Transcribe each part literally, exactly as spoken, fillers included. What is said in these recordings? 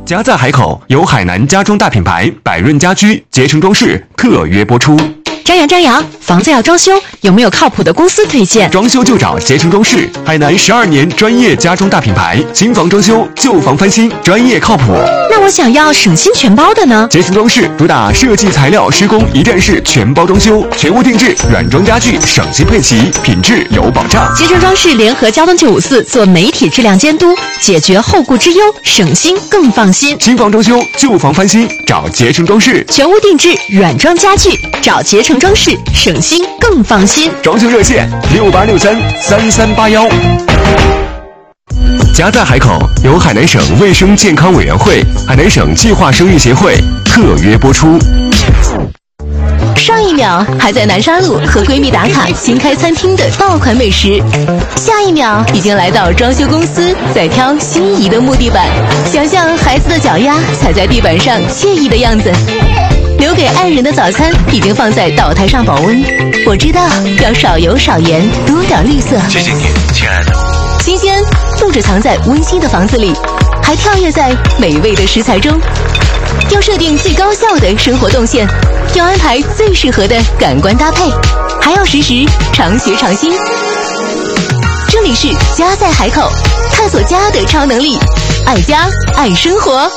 家在海口，由海南家装大品牌百润家居捷成装饰特约播出。 张扬张扬，房子要装修，有没有靠谱的公司推荐？ 装修就找捷成装饰，海南十二年专业家装大品牌，新房装修、旧房翻新，专业靠谱。 那我想要省心全包的呢？ 捷成装饰主打设计、材料、施工一站式全包装修，全屋定制，软装家具省心配齐，品质有保障。 捷成装饰联合交通九五四做媒体质量监督，解决后顾之忧，省心更放心。 新房装修、旧房翻新，找捷成装饰； 全屋定制，软装家具，找捷成装饰，省心更放心。 装修热线六八六三三三八幺。家在海口，由海南省卫生健康委员会、海南省计划生育协会特约播出。 上一秒还在南沙路和闺蜜打卡新开餐厅的爆款美食，下一秒已经来到装修公司在挑心仪的木地板，想象孩子的脚丫踩在地板上惬意的样子。留给爱人的早餐已经放在岛台上保温，我知道要少油少盐，多点绿色。 谢谢你，亲爱的。 新鲜不只藏在温馨的房子里，还跳跃在美味的食材中。要设定最高效的生活动线，要安排最适合的感官搭配，还要时时常学常新。这里是家在海口，探索家的超能力，爱家爱生活。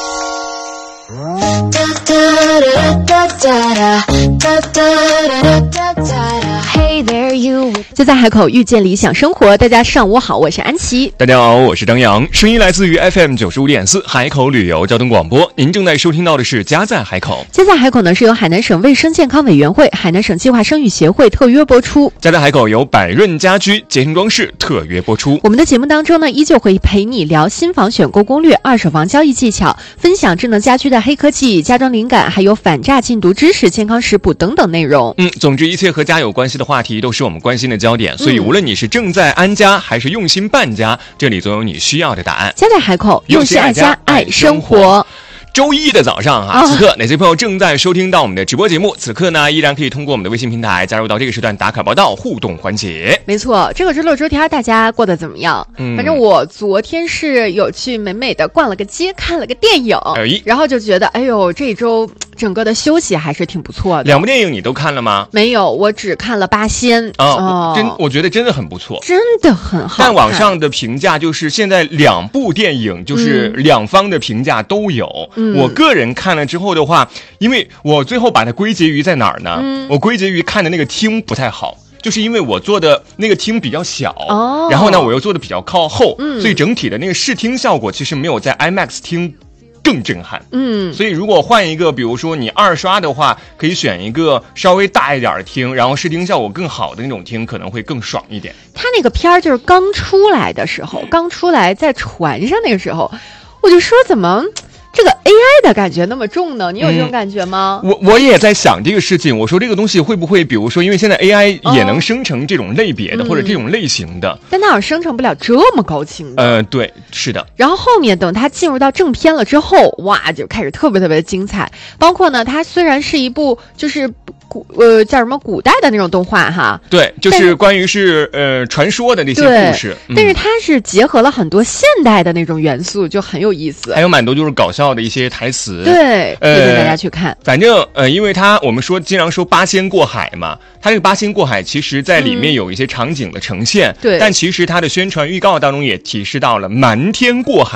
就在海口遇见理想生活，大家上午好，我是安琪。 大家好，我是张扬，声音来自于 F M 九十五点四海口旅游交通广播。您正在收听到的是家在海口。 家在海口呢是由海南省卫生健康委员会、海南省计划生育协会特约播出。 家在海口由百润家居捷成装饰特约播出。 我们的节目当中呢，依旧会陪你聊新房选购攻略、二手房交易技巧，分享智能家居的黑科技、家装灵感，还有反诈禁毒知识、健康食谱等等内容。 嗯，总之一切和家有关系的话题都是我们关心的焦点，所以无论你是正在安家还是用心办家，这里总有你需要的答案。 家在海口，用心爱家，爱生活。 周一的早上哈、啊，此刻哪些朋友正在收听到我们的直播节目？此刻呢，依然可以通过我们的微信平台加入到这个时段打卡报道互动环节。 没错，这个周六周天大家过得怎么样？嗯，反正我昨天是有去美美的逛了个街，看了个电影，哎、然后就觉得，哎呦，这一周整个的休息还是挺不错的。 两部电影你都看了吗？ 没有，我只看了《八仙》 哦，哦真我觉得真的很不错， 真的很好。 但网上的评价就是现在两部电影就是两方的评价都有。嗯我个人看了之后的话，因为我最后把它归结于在哪儿呢？嗯、我归结于看的那个厅不太好，就是因为我坐的那个厅比较小，哦、然后呢我又坐的比较靠后，嗯、所以整体的那个视听效果其实没有在 IMAX 厅更震撼。嗯，所以如果换一个，比如说你二刷的话，可以选一个稍微大一点的厅，然后视听效果更好的那种厅，可能会更爽一点。 他那个片儿就是刚出来的时候，刚出来在船上那个时候，我就说怎么这个 A I 的感觉那么重呢？你有这种感觉吗？ 嗯、我我也在想这个事情。我说这个东西会不会，比如说，因为现在 A I 也能生成这种类别的、哦、或者这种类型的， 但它好像生成不了这么高清的。 呃，对，是的。 然后后面等它进入到正片了之后，哇，就开始特别特别的精彩。包括呢，它虽然是一部就是古呃叫什么古代的那种动画哈， 对，就是关于是呃传说的那些故事， 嗯、但是它是结合了很多现代的那种元素，就很有意思。 还有蛮多就是搞笑的一些台词， 对，推荐大家去看。 反正呃，因为它我们说经常说八仙过海嘛，它这个八仙过海其实在里面有一些场景的呈现，对、嗯，但其实它的宣传预告当中也提示到了瞒天过海。